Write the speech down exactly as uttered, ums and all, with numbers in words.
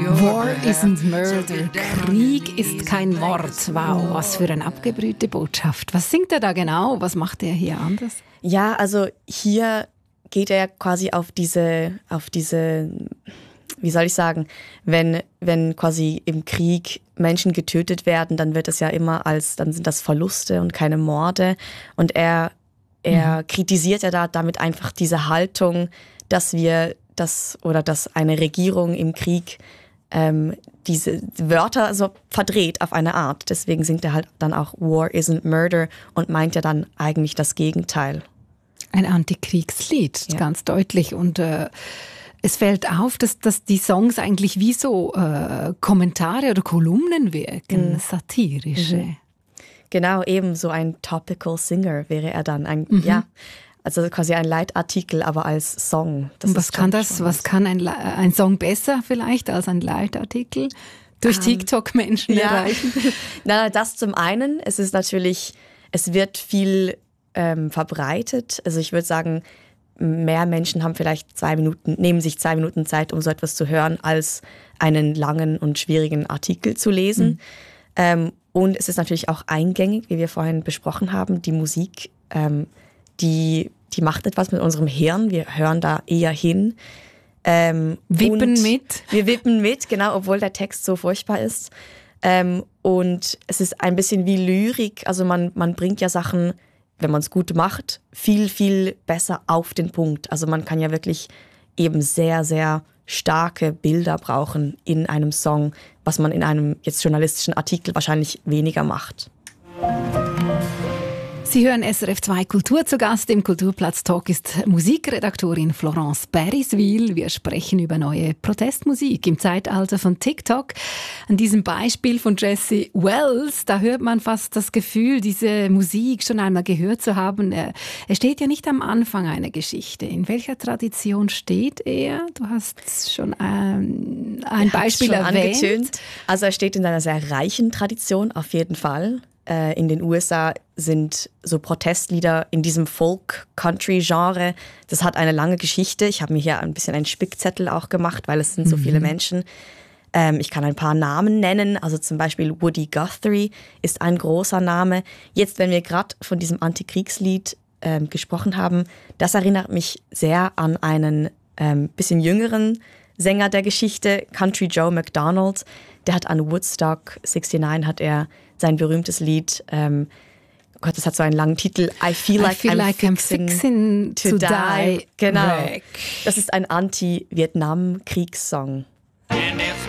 War isn't murder. Krieg ist kein Mord. Wow, was für eine abgebrühte Botschaft. Was singt er da genau? Was macht er hier anders? Ja, also hier geht er quasi auf diese, auf diese, wie soll ich sagen, wenn, wenn quasi im Krieg Menschen getötet werden, dann wird es ja immer als, dann sind das Verluste und keine Morde. Und er, er mhm. kritisiert ja da damit einfach diese Haltung, dass wir das oder dass eine Regierung im Krieg ähm, diese Wörter so verdreht auf eine Art. Deswegen singt er halt dann auch War isn't murder und meint ja dann eigentlich das Gegenteil. Ein Antikriegslied, ja. ganz deutlich. Und äh, es fällt auf, dass, dass die Songs eigentlich wie so äh, Kommentare oder Kolumnen wirken, mhm. satirische. Mhm. Genau, eben so ein topical singer wäre er dann. Ein, mhm. Ja, also quasi ein Leitartikel, aber als Song. Das Und was kann das? Was kann ein, ein Song besser vielleicht als ein Leitartikel? Durch um, TikTok Menschen ja. erreichen? Na, das zum einen. Es ist natürlich, es wird viel ähm, verbreitet. Also ich würde sagen, mehr Menschen haben vielleicht zwei Minuten, nehmen sich zwei Minuten Zeit, um so etwas zu hören, als einen langen und schwierigen Artikel zu lesen. Mhm. Ähm, und es ist natürlich auch eingängig, wie wir vorhin besprochen haben. Die Musik, ähm, die, die macht etwas mit unserem Hirn. Wir hören da eher hin. Ähm, wippen mit. Wir wippen mit, genau, obwohl der Text so furchtbar ist. Ähm, und es ist ein bisschen wie Lyrik. Also man, man bringt ja Sachen, wenn man es gut macht, viel, viel besser auf den Punkt. Also man kann ja wirklich eben sehr, sehr starke Bilder brauchen in einem Song, was man in einem jetzt journalistischen Artikel wahrscheinlich weniger macht. Sie hören S R F zwei Kultur zu Gast. Im Kulturplatz Talk ist Musikredaktorin Florence Beriswil. Wir sprechen über neue Protestmusik im Zeitalter von TikTok. An diesem Beispiel von Jesse Wells, da hört man fast das Gefühl, diese Musik schon einmal gehört zu haben. Er, er steht ja nicht am Anfang einer Geschichte. In welcher Tradition steht er? Du hast schon ein, ein Beispiel schon erwähnt. Angetönt. Also er steht in einer sehr reichen Tradition, auf jeden Fall. In den U S A sind so Protestlieder in diesem Folk-Country-Genre, das hat eine lange Geschichte. Ich habe mir hier ein bisschen einen Spickzettel auch gemacht, weil es sind so mhm. viele Menschen. Ähm, ich kann ein paar Namen nennen, also zum Beispiel Woody Guthrie ist ein großer Name. Jetzt, wenn wir gerade von diesem Antikriegslied ähm, gesprochen haben, das erinnert mich sehr an einen ähm, bisschen jüngeren Sänger der Geschichte, Country Joe McDonald. Der hat an Woodstock neunundsiebzig hat er sein berühmtes Lied, ähm, Gott, das hat so einen langen Titel, I feel like, I feel I'm, like fixing I'm fixing to, to die. Genau. Wreck. Das ist ein Anti-Vietnam-Kriegssong. And if